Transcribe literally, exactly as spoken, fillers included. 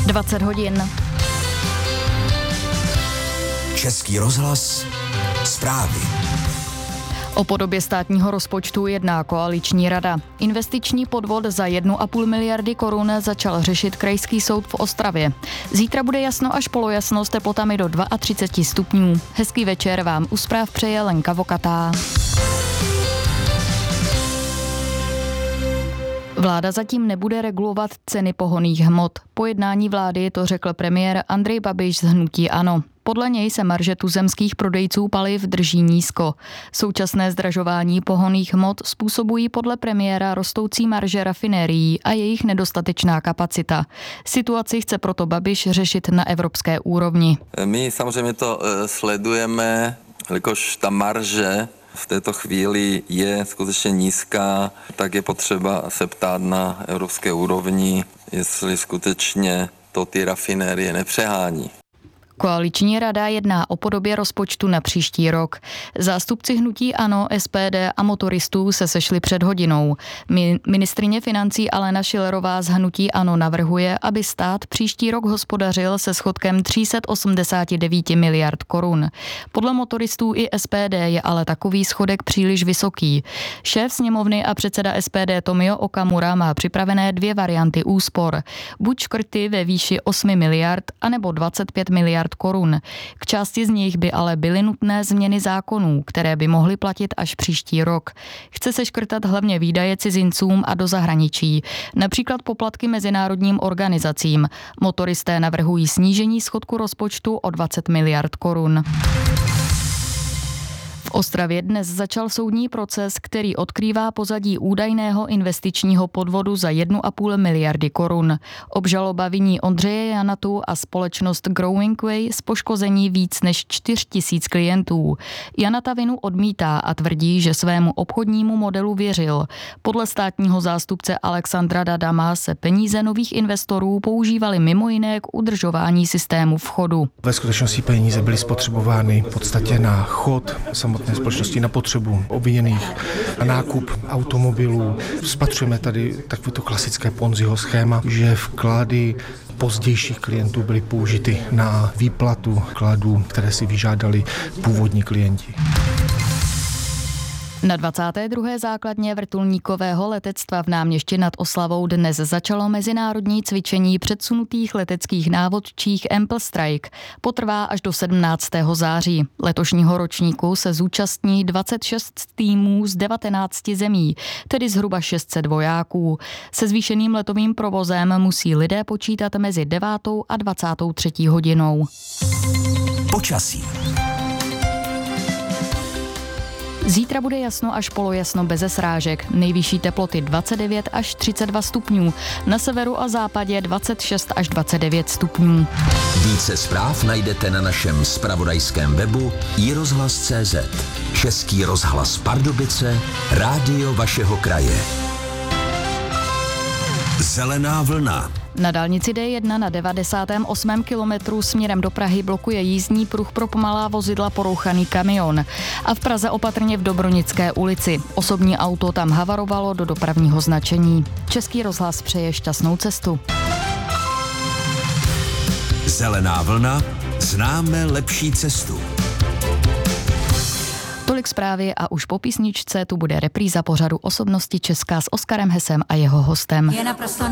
dvacet hodin. Český rozhlas, zprávy. O podobě státního rozpočtu jedná koaliční rada. Investiční podvod za jednu a půl miliardy korun začal řešit Krajský soud v Ostravě. Zítra bude jasno až polojasno s teplotami do třicet dva stupňů. Hezký večer vám u zpráv přeje Lenka Vokatá. Vláda zatím nebude regulovat ceny pohonných hmot. Po jednání vlády to řekl premiér Andrej Babiš z hnutí ANO. Podle něj se marže tuzemských prodejců paliv drží nízko. Současné zdražování pohonných hmot způsobují podle premiéra rostoucí marže rafinérií a jejich nedostatečná kapacita. Situaci chce proto Babiš řešit na evropské úrovni. My samozřejmě to sledujeme, jelikož ta marže v této chvíli je skutečně nízká, tak je potřeba se ptát na evropské úrovni, jestli skutečně to ty rafinérie nepřehání. Koaliční rada jedná o podobě rozpočtu na příští rok. Zástupci hnutí ANO, S P D a motoristů se sešli před hodinou. Ministryně financí Alena Schillerová z hnutí ANO navrhuje, aby stát příští rok hospodařil se schodkem tři sta osmdesát devět miliard korun. Podle motoristů i S P D je ale takový schodek příliš vysoký. Šéf sněmovny a předseda S P D Tomio Okamura má připravené dvě varianty úspor. Buď škrty ve výši osm miliard, anebo dvacet pět miliard korun. K části z nich by ale byly nutné změny zákonů, které by mohly platit až příští rok. Chce se škrtat hlavně výdaje cizincům a do zahraničí, například poplatky mezinárodním organizacím. Motoristé navrhují snížení schodku rozpočtu o dvacet miliard korun. V Ostravě dnes začal soudní proces, který odkrývá pozadí údajného investičního podvodu za jednu a půl miliardy korun. Obžaloba viní Ondřeje Janatu a společnost Growing Way z poškození víc než čtyři tisíce klientů. Janata vinu odmítá a tvrdí, že svému obchodnímu modelu věřil. Podle státního zástupce Alexandra Dadama se peníze nových investorů používaly mimo jiné k udržování systému v chodu. Ve skutečnosti peníze byly spotřebovány v podstatě na chod samotné společnosti, na potřebu obviněných, na nákup automobilů. Spatřujeme tady takovéto klasické Ponziho schéma, že vklady pozdějších klientů byly použity na výplatu vkladů, které si vyžádali původní klienti. Na dvacáté druhé základně vrtulníkového letectva v Náměšti nad Oslavou dnes začalo mezinárodní cvičení předsunutých leteckých návodčích Ample Strike. Potrvá až do sedmnáctého září. Letošního ročníku se zúčastní dvacet šest týmů z devatenácti zemí, tedy zhruba šest set vojáků. Se zvýšeným letovým provozem musí lidé počítat mezi devátou a dvacátou třetí hodinou. Počasí. Zítra bude jasno až polojasno beze srážek. Nejvyšší teploty dvacet devět až třicet dva stupňů. Na severu a západě dvacet šest až dvacet devět stupňů. Více zpráv najdete na našem zpravodajském webu i rozhlas tečka cé zet. Český rozhlas Pardubice, rádio vašeho kraje. Zelená vlna. Na dálnici D jedna na devadesátém osmém kilometru směrem do Prahy blokuje jízdní pruh pro pomalá vozidla porouchaný kamion. A v Praze opatrně v Dobronické ulici. Osobní auto tam havarovalo do dopravního značení. Český rozhlas přeje šťastnou cestu. Zelená vlna. Známe lepší cestu. Tolik zprávy a už po písničce tu bude repríza pořadu Osobnosti Česká s Oskarem Hesem a jeho hostem.